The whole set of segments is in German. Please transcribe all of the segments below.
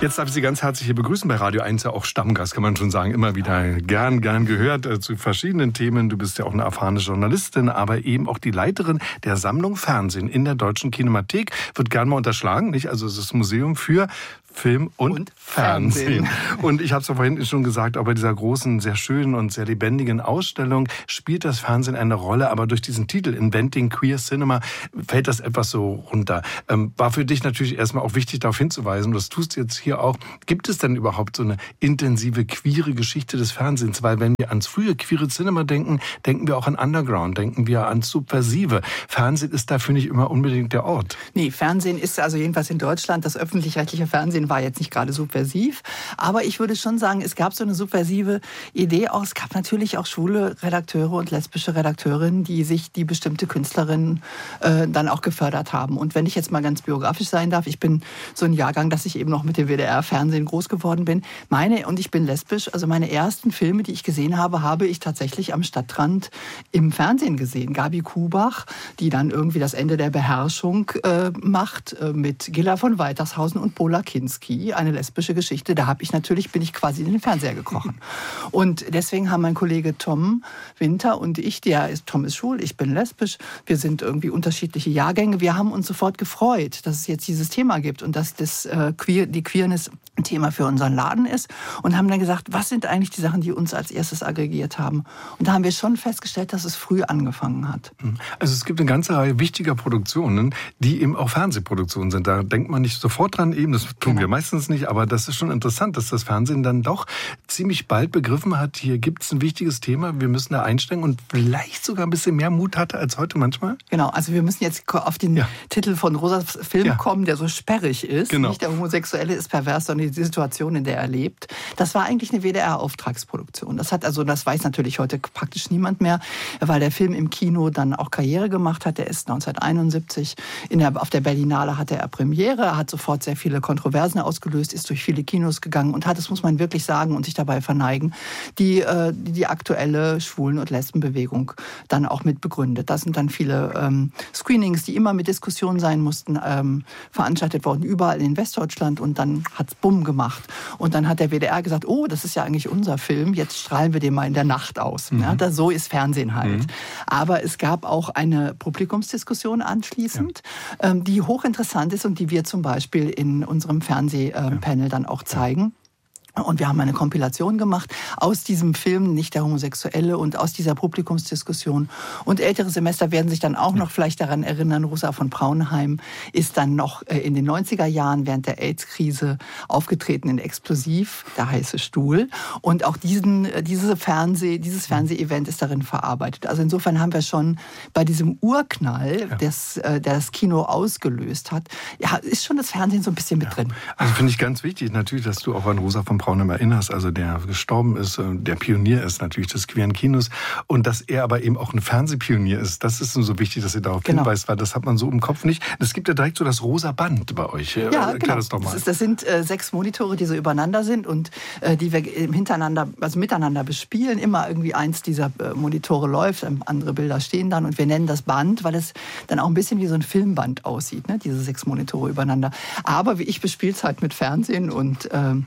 Jetzt darf ich Sie ganz herzlich hier begrüßen bei Radio 1, ja auch Stammgast, kann man schon sagen, immer wieder gern gehört zu verschiedenen Themen. Du bist ja auch eine erfahrene Journalistin, aber eben auch die Leiterin der Sammlung Fernsehen in der Deutschen Kinemathek. Wird gern mal unterschlagen, nicht? Also es ist das Museum für Film und Fernsehen. Und ich habe es ja vorhin schon gesagt, auch bei dieser großen, sehr schönen und sehr lebendigen Ausstellung spielt das Fernsehen eine Rolle, aber durch diesen Titel Inventing Queer Cinema fällt das etwas so runter. War für dich natürlich erstmal auch wichtig, darauf hinzuweisen, und das tust du jetzt hier auch. Gibt es denn überhaupt so eine intensive, queere Geschichte des Fernsehens? Weil wenn wir ans frühe queere Cinema denken, denken wir auch an Underground, denken wir ans Subversive. Fernsehen ist dafür nicht immer unbedingt der Ort. Nee, Fernsehen ist also jedenfalls in Deutschland, das öffentlich-rechtliche Fernsehen war jetzt nicht gerade subversiv, aber ich würde schon sagen, es gab so eine subversive Idee auch. Es gab natürlich auch schwule Redakteure und lesbische Redakteurinnen, die sich die bestimmte Künstlerinnen dann auch gefördert haben. Und wenn ich jetzt mal ganz biografisch sein darf, ich bin so ein Jahrgang, dass ich eben noch mit dem WDR-Fernsehen groß geworden bin. Und ich bin lesbisch, also meine ersten Filme, die ich gesehen habe, habe ich tatsächlich am Stadtrand im Fernsehen gesehen. Gabi Kubach, die dann irgendwie das Ende der Beherrschung macht, mit Gilla von Weitershausen und Pola Kinski, eine lesbische Geschichte. Da bin ich quasi in den Fernseher gekrochen. Und deswegen haben mein Kollege Tom Winter und ich, Tom ist schwul, ich bin lesbisch, wir sind irgendwie unterschiedliche Jahrgänge. Wir haben uns sofort gefreut, dass es jetzt dieses Thema gibt und dass die Queerness ein Thema für unseren Laden ist, und haben dann gesagt, was sind eigentlich die Sachen, die uns als erstes aggregiert haben? Und da haben wir schon festgestellt, dass es früh angefangen hat. Also es gibt eine ganze Reihe wichtiger Produktionen, die eben auch Fernsehproduktionen sind. Da denkt man nicht sofort dran, eben, das tun wir meistens nicht, aber das ist schon interessant, dass das Fernsehen dann doch ziemlich bald begriffen hat, hier gibt es ein wichtiges Thema, wir müssen da einsteigen, und vielleicht sogar ein bisschen mehr Mut hatte als heute manchmal. Genau, also wir müssen jetzt auf den Titel von Rosas Film kommen, der so sperrig ist. Genau. Nicht der Homosexuelle ist pervers, sondern die Situation, in der er lebt. Das war eigentlich eine WDR-Auftragsproduktion. Das weiß natürlich heute praktisch niemand mehr, weil der Film im Kino dann auch Karriere gemacht hat. Der ist 1971 auf der Berlinale hatte er Premiere, hat sofort sehr viele Kontroversen ausgelöst, ist durch viele Kinos gegangen und hat, das muss man wirklich sagen und sich dabei verneigen, die aktuelle Schwulen- und Lesbenbewegung dann auch mit begründet. Da sind dann viele Screenings, die immer mit Diskussionen sein mussten, veranstaltet worden, überall in Westdeutschland, und dann hat's bumm gemacht. Und dann hat der WDR gesagt, oh, das ist ja eigentlich unser Film, jetzt strahlen wir den mal in der Nacht aus. Ja, so ist Fernsehen halt. Aber es gab auch eine Publikumsdiskussion anschließend, die hochinteressant ist und die wir zum Beispiel in unserem Fernsehpanel dann auch zeigen. Und wir haben eine Kompilation gemacht aus diesem Film, nicht der Homosexuelle, und aus dieser Publikumsdiskussion. Und ältere Semester werden sich dann auch noch vielleicht daran erinnern, Rosa von Braunheim ist dann noch in den 90er Jahren während der AIDS-Krise aufgetreten in Explosiv, der heiße Stuhl. Und auch dieses Fernseh-Event ist darin verarbeitet. Also insofern haben wir schon bei diesem Urknall, der das Kino ausgelöst hat, ist schon das Fernsehen so ein bisschen mit drin. Also finde ich ganz wichtig natürlich, dass du auch an Rosa von Braunheim erinnerst, also der gestorben ist, der Pionier ist natürlich des queeren Kinos, und dass er aber eben auch ein Fernsehpionier ist. Das ist so wichtig, dass ihr darauf hinweist, weil das hat man so im Kopf nicht. Es gibt ja direkt so das rosa Band bei euch. Ja, genau. Das doch mal. Das sind 6 Monitore, die so übereinander sind und die wir miteinander bespielen. Immer irgendwie eins dieser Monitore läuft, andere Bilder stehen dann, und wir nennen das Band, weil es dann auch ein bisschen wie so ein Filmband aussieht, ne? Diese 6 Monitore übereinander. Aber wie ich bespiele es halt mit Fernsehen, und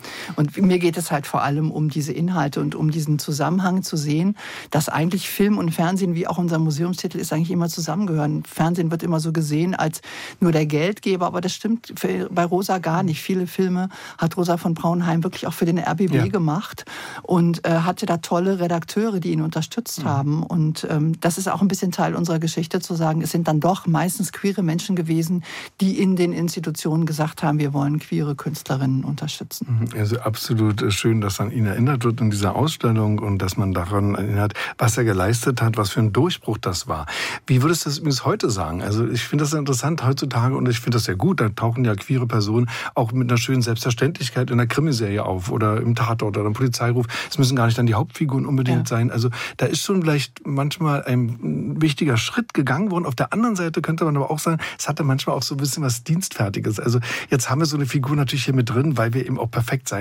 mir geht es halt vor allem um diese Inhalte und um diesen Zusammenhang zu sehen, dass eigentlich Film und Fernsehen, wie auch unser Museumstitel ist, eigentlich immer zusammengehören. Fernsehen wird immer so gesehen als nur der Geldgeber, aber das stimmt bei Rosa gar nicht. Viele Filme hat Rosa von Braunheim wirklich auch für den RBB gemacht und hatte da tolle Redakteure, die ihn unterstützt haben. Und das ist auch ein bisschen Teil unserer Geschichte, zu sagen, es sind dann doch meistens queere Menschen gewesen, die in den Institutionen gesagt haben, wir wollen queere Künstlerinnen unterstützen. Also absolut schön, dass an ihn erinnert wird in dieser Ausstellung und dass man daran erinnert, was er geleistet hat, was für ein Durchbruch das war. Wie würdest du das übrigens heute sagen? Also ich finde das interessant heutzutage, und ich finde das sehr gut. Da tauchen ja queere Personen auch mit einer schönen Selbstverständlichkeit in einer Krimiserie auf oder im Tatort oder im Polizeiruf. Es müssen gar nicht dann die Hauptfiguren unbedingt sein. Also da ist schon vielleicht manchmal ein wichtiger Schritt gegangen worden. Auf der anderen Seite könnte man aber auch sagen, es hatte manchmal auch so ein bisschen was Dienstfertiges. Also jetzt haben wir so eine Figur natürlich hier mit drin, weil wir eben auch perfekt sein wollen.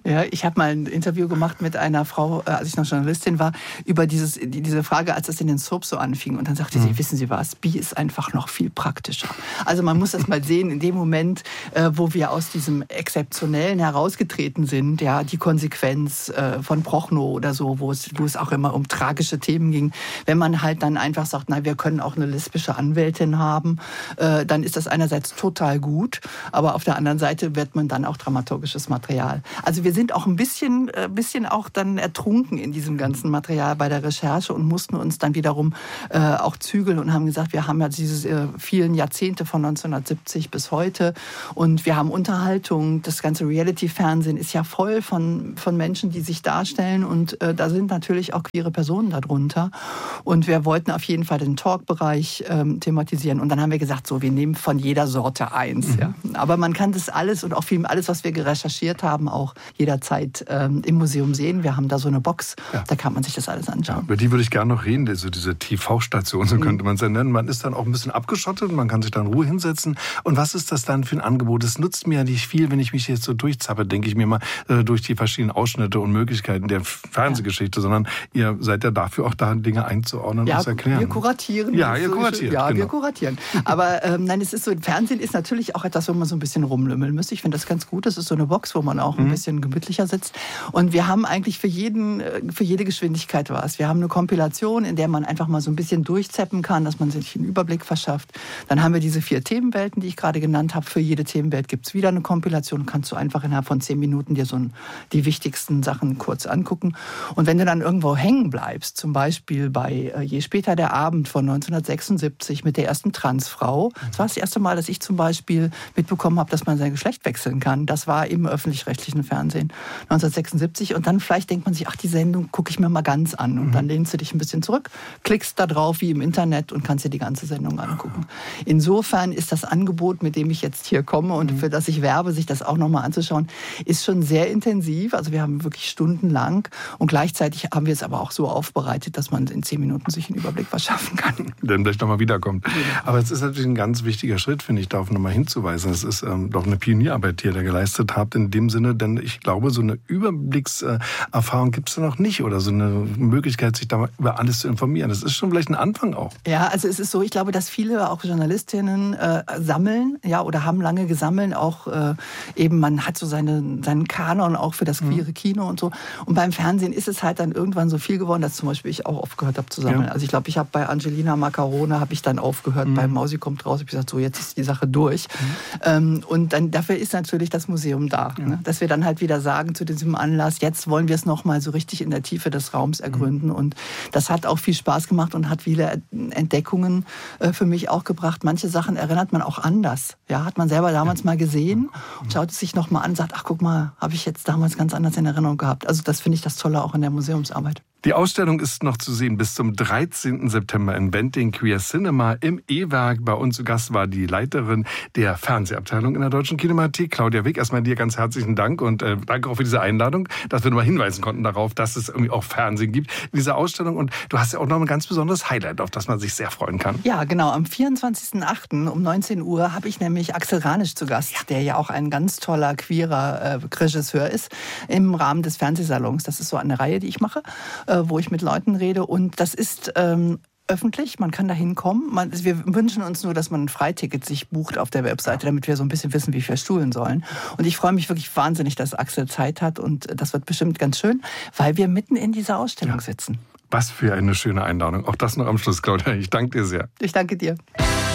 Ja, ich habe mal ein Interview gemacht mit einer Frau, als ich noch Journalistin war, über diese Frage, als das in den Soaps so anfing. Und dann sagte sie, wissen Sie was, Bi ist einfach noch viel praktischer. Also man muss das mal sehen, in dem Moment, wo wir aus diesem Exzeptionellen herausgetreten sind, ja, die Konsequenz von Prochnow oder so, wo es auch immer um tragische Themen ging. Wenn man halt dann einfach sagt, na, wir können auch eine lesbische Anwältin haben, dann ist das einerseits total gut, aber auf der anderen Seite wird man dann auch dramaturgisches Material. Also wir sind auch ein bisschen auch dann ertrunken in diesem ganzen Material bei der Recherche und mussten uns dann wiederum auch zügeln und haben gesagt, wir haben ja diese vielen Jahrzehnte von 1970 bis heute und wir haben Unterhaltung, das ganze Reality-Fernsehen ist ja voll von Menschen, die sich darstellen und da sind natürlich auch queere Personen darunter und wir wollten auf jeden Fall den Talk-Bereich thematisieren und dann haben wir gesagt, so, wir nehmen von jeder Sorte eins. Ja. Aber man kann das alles und auch alles, was wir recherchiert haben, auch jederzeit im Museum sehen. Wir haben da so eine Box, da kann man sich das alles anschauen. Ja, über die würde ich gerne noch reden, also diese TV-Station, so könnte man es ja nennen. Man ist dann auch ein bisschen abgeschottet, man kann sich dann in Ruhe hinsetzen. Und was ist das dann für ein Angebot? Es nutzt mir ja nicht viel, wenn ich mich jetzt so durchzappe, denke ich mir mal, durch die verschiedenen Ausschnitte und Möglichkeiten der Fernsehgeschichte, sondern ihr seid ja dafür auch da, Dinge einzuordnen und zu erklären. Wir kuratieren. Ja, ihr kuratiert. Ja, genau. Wir kuratieren. Aber nein, es ist so, Fernsehen ist natürlich auch etwas, wo man so ein bisschen rumlümmeln müsste. Ich finde das ganz gut. Das ist so eine Box, wo man auch ein bisschen gemütlicher sitzt. Und wir haben eigentlich für jede Geschwindigkeit was. Wir haben eine Kompilation, in der man einfach mal so ein bisschen durchzeppen kann, dass man sich einen Überblick verschafft. Dann haben wir diese 4 Themenwelten, die ich gerade genannt habe. Für jede Themenwelt gibt es wieder eine Kompilation. Kannst du einfach innerhalb von 10 Minuten dir die wichtigsten Sachen kurz angucken. Und wenn du dann irgendwo hängen bleibst, zum Beispiel bei Je später der Abend von 1976 mit der ersten Transfrau. Das war das erste Mal, dass ich zum Beispiel mitbekommen habe, dass man sein Geschlecht wechseln kann. Das war im öffentlich-rechtlichen Fernsehen 1976. Und dann vielleicht denkt man sich, ach, die Sendung gucke ich mir mal ganz an. Und dann lehnst du dich ein bisschen zurück, klickst da drauf wie im Internet und kannst dir die ganze Sendung angucken. Insofern ist das Angebot, mit dem ich jetzt hier komme und für das ich werbe, sich das auch nochmal anzuschauen, ist schon sehr intensiv. Also wir haben wirklich stundenlang und gleichzeitig haben wir es aber auch so aufbereitet, dass man in 10 Minuten sich einen Überblick verschaffen kann. Dann vielleicht nochmal wiederkommt. Aber es ist natürlich ein ganz wichtiger Schritt, finde ich, darauf nochmal hinzuweisen. Es ist doch eine Pionierarbeit, die ihr da geleistet habt in dem Sinne, denn ich glaube, so eine Überblickserfahrung gibt es da noch nicht oder so eine Möglichkeit, sich da über alles zu informieren. Das ist schon vielleicht ein Anfang auch. Ja, also es ist so, ich glaube, dass viele auch Journalistinnen sammeln, ja, oder haben lange gesammelt, auch eben, man hat so seinen Kanon auch für das queere Kino und so. Und beim Fernsehen ist es halt dann irgendwann so viel geworden, dass zum Beispiel ich auch aufgehört habe zu sammeln. Ja. Also ich glaube, ich habe bei Angelina Macarone habe ich dann aufgehört, bei Mausi kommt raus, habe ich gesagt, so jetzt ist die Sache durch. Und dann dafür ist natürlich das Museum da, ne? Dass wir dann halt wieder sagen zu diesem Anlass, jetzt wollen wir es nochmal so richtig in der Tiefe des Raums ergründen. Und das hat auch viel Spaß gemacht und hat viele Entdeckungen für mich auch gebracht. Manche Sachen erinnert man auch anders. Ja, hat man selber damals mal gesehen und schaut es sich nochmal an und sagt, ach guck mal, habe ich jetzt damals ganz anders in Erinnerung gehabt. Also das finde ich das Tolle auch in der Museumsarbeit. Die Ausstellung ist noch zu sehen bis zum 13. September in Benting Queer Cinema im E-Werk. Bei uns zu Gast war die Leiterin der Fernsehabteilung in der Deutschen Kinemathek, Claudia Wick. Erstmal dir ganz herzlichen Dank und danke auch für diese Einladung, dass wir nochmal hinweisen konnten darauf, dass es irgendwie auch Fernsehen gibt in dieser Ausstellung. Und du hast ja auch noch ein ganz besonderes Highlight, auf das man sich sehr freuen kann. Ja, genau. Am 24.08. um 19 Uhr habe ich nämlich Axel Ranisch zu Gast, der ja auch ein ganz toller queerer Regisseur ist, im Rahmen des Fernsehsalons. Das ist so eine Reihe, die ich mache, wo ich mit Leuten rede. Und das ist öffentlich, man kann da hinkommen. Wir wünschen uns nur, dass man ein Freiticket sich bucht auf der Webseite, damit wir so ein bisschen wissen, wie wir stuhlen sollen. Und ich freue mich wirklich wahnsinnig, dass Axel Zeit hat. Und das wird bestimmt ganz schön, weil wir mitten in dieser Ausstellung sitzen. Was für eine schöne Einladung. Auch das noch am Schluss, Claudia. Ich danke dir sehr. Ich danke dir.